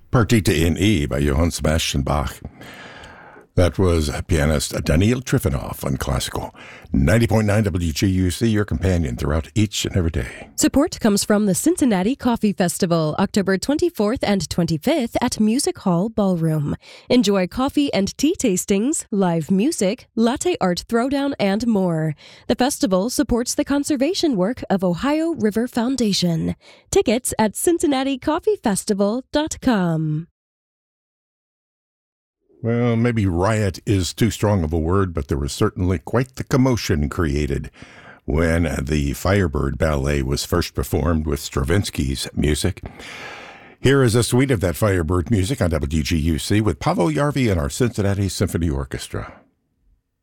Partita in E by Johann Sebastian Bach. That was pianist Daniil Trifonov on Classical 90.9 WGUC, your companion throughout each and every day. Support comes from the Cincinnati Coffee Festival, October 24th and 25th at Music Hall Ballroom. Enjoy coffee and tea tastings, live music, latte art throwdown, and more. The festival supports the conservation work of Ohio River Foundation. Tickets at cincinnaticoffeefestival.com. Well, maybe riot is too strong of a word, but there was certainly quite the commotion created when the Firebird Ballet was first performed with Stravinsky's music. Here is a suite of that Firebird music on WGUC with Paavo Järvi and our Cincinnati Symphony Orchestra.